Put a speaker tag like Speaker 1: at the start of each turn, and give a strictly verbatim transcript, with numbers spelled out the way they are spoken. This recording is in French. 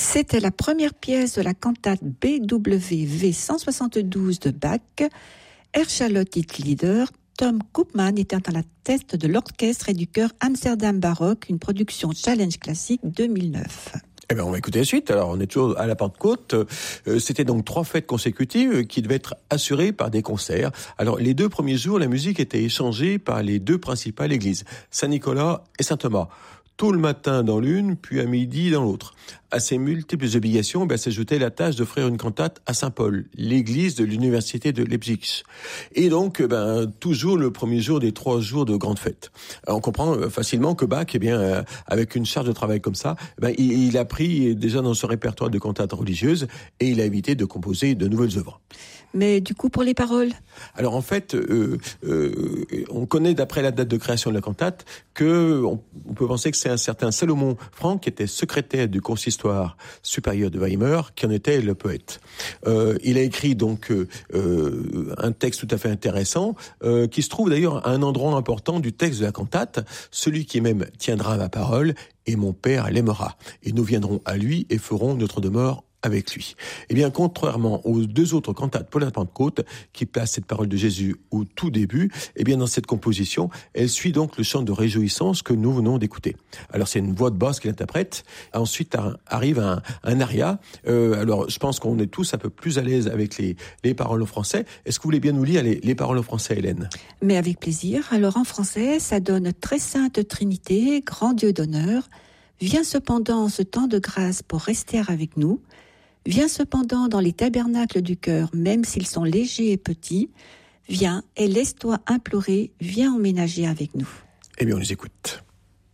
Speaker 1: C'était la première pièce de la cantate B W V cent soixante-douze de Bach. Herr Charlotte Lieder, Tom Koopman était à la tête de l'orchestre et du chœur Amsterdam Baroque, une production Challenge Classique deux mille neuf.
Speaker 2: Eh bien, on va écouter la suite. Alors, on est toujours à la Pentecôte. Euh, c'était donc trois fêtes consécutives qui devaient être assurées par des concerts. Alors, les deux premiers jours, la musique était échangée par les deux principales églises, Saint-Nicolas et Saint-Thomas. Tôt le matin dans l'une, puis à midi dans l'autre. À ces multiples obligations, ben, s'ajoutait la tâche d'offrir une cantate à Saint-Paul, l'église de l'université de Leipzig. Et donc, ben, toujours le premier jour des trois jours de grande fête. Alors, on comprend facilement que Bach, eh bien, euh, avec une charge de travail comme ça, ben, il, il a pris déjà dans son répertoire de cantates religieuses et il a évité de composer de nouvelles œuvres.
Speaker 1: Mais du coup, pour les paroles ?
Speaker 2: Alors en fait, euh, euh, on connaît d'après la date de création de la cantate que on, on peut penser que c'est un certain Salomon Franck qui était secrétaire du consistoire supérieur de Weimar qui en était le poète. Euh, il a écrit donc euh, un texte tout à fait intéressant euh, qui se trouve d'ailleurs à un endroit important du texte de la cantate, celui qui même tiendra ma parole et mon père l'aimera. Et nous viendrons à lui et ferons notre demeure avec lui. Eh bien, contrairement aux deux autres cantates pour la Pentecôte, qui placent cette parole de Jésus au tout début, eh bien, dans cette composition, elle suit donc le chant de réjouissance que nous venons d'écouter. Alors, c'est une voix de basse qui l'interprète. Ensuite, arrive un, un aria. Euh, alors, je pense qu'on est tous un peu plus à l'aise avec les, les paroles en français. Est-ce que vous voulez bien nous lire les, les paroles en français, Hélène ?
Speaker 1: Mais avec plaisir. Alors, en français, ça donne « Très sainte Trinité, grand Dieu d'honneur, viens cependant en ce temps de grâce pour rester avec nous. Viens cependant dans les tabernacles du cœur, même s'ils sont légers et petits. Viens et laisse-toi implorer, viens emménager avec nous. »
Speaker 2: Eh bien, on les écoute.